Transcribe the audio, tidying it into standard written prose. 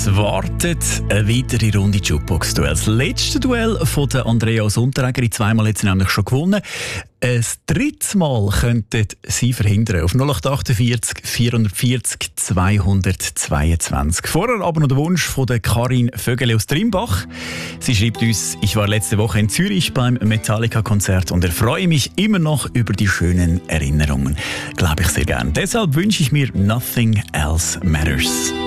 Es wartet eine weitere Runde Jukebox-Duell. Das letzte Duell von der Andrea aus Unterregeri, zweimal jetzt nämlich schon gewonnen. Ein drittes Mal könnten Sie verhindern. Auf 0848 440 222. Vorher aber noch der Wunsch von der Karin Vögele aus Trimbach. Sie schreibt uns: Ich war letzte Woche in Zürich beim Metallica-Konzert und erfreue mich immer noch über die schönen Erinnerungen. Glaube ich sehr gern. Deshalb wünsche ich mir Nothing Else Matters.